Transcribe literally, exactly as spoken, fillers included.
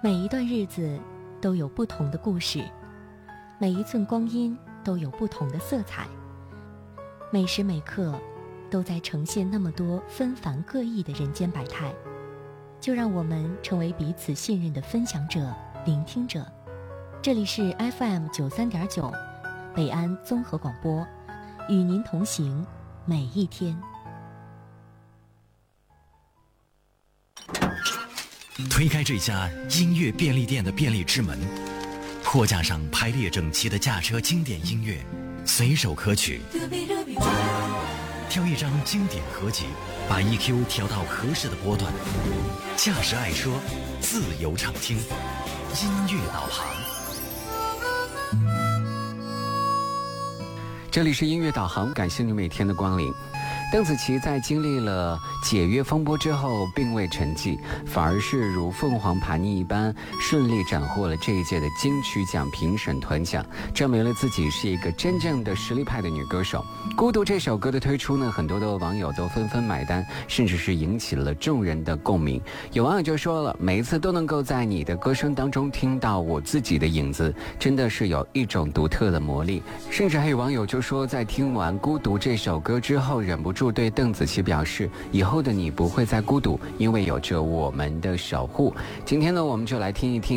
每一段日子都有不同的故事，每一寸光阴都有不同的色彩，每时每刻都在呈现那么多纷繁各异的人间百态。就让我们成为彼此信任的分享者、聆听者。这里是 F M 九三点九，北安综合广播，与您同行每一天。 推开这家音乐便利店的便利之门，货架上排列整齐的驾车经典音乐，随手可取。挑一张经典合集，把 E Q 调到合适的波段，驾驶爱车，自由畅听，音乐导航。 这里是音乐导航，感谢你每天的光临。邓紫棋在经历了解约风波之后并未沉寂，反而是如凤凰爬逆一般顺利斩获了这一届的金曲奖评审团奖，证明了自己是一个真正的实力派的女歌手。孤独这首歌的推出呢，很多的网友都纷纷买单，甚至是引起了众人的共鸣。有网友就说了，每一次都能够在你的歌声当中听到我自己的影子，真的是有一种独特的魔力。甚至还有网友就说，在听完孤独这首歌之后，忍不住对邓紫棋表示，以后的你不会再孤独，因为有着我们的守护。今天呢，我们就来听一听